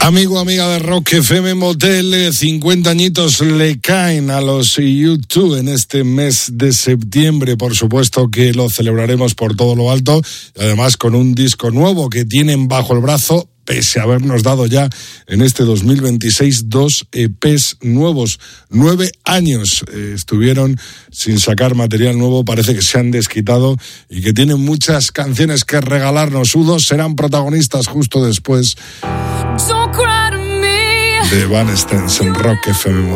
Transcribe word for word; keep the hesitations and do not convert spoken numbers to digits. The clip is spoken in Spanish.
Amigo, amiga de Rock F M Motel, cincuenta añitos le caen a los U dos en este mes de septiembre. Por supuesto que lo celebraremos por todo lo alto, además con un disco nuevo que tienen bajo el brazo, pese a habernos dado ya en este dos mil veintiséis dos E Pes nuevos. Nueve años eh, estuvieron sin sacar material nuevo, parece que se han desquitado y que tienen muchas canciones que regalarnos. U dos serán protagonistas justo después de Evanescence en Rock F M.